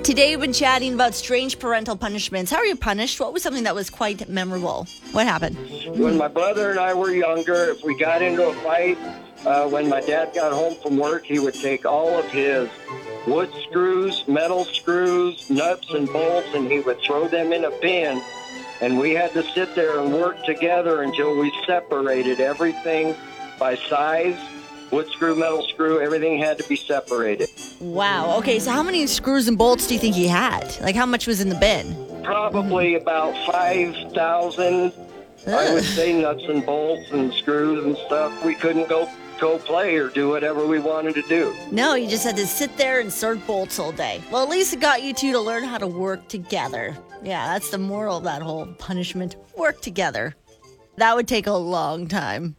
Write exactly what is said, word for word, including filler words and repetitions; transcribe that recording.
Today we've been chatting about strange parental punishments. How are you punished? What was something that was quite memorable? What happened? When my brother and I were younger, if we got into a fight, uh, when my dad got home from work, he would take all of his wood screws, metal screws, nuts and bolts, and he would throw them in a bin. And we had to sit there and work together until we separated everything by size. Wood screw, metal screw, everything had to be separated. Wow. Okay, so how many screws and bolts do you think he had? Like, how much was in the bin? Probably about five thousand, I would say, nuts and bolts and screws and stuff. We couldn't go go play or do whatever we wanted to do. No, you just had to sit there and sort bolts all day. Well, at least it got you two to learn how to work together. Yeah, that's the moral of that whole punishment. Work together. That would take a long time.